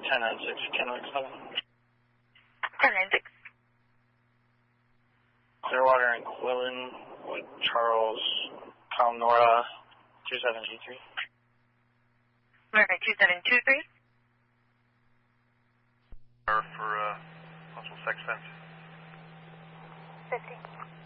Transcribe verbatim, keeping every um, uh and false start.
ten nine six, Kennewick seven. ten nine six. Clearwater and Quillen with Charles, Calm Nora, two seven two three. America two seven two three. For uh, possible sex fence. fifty.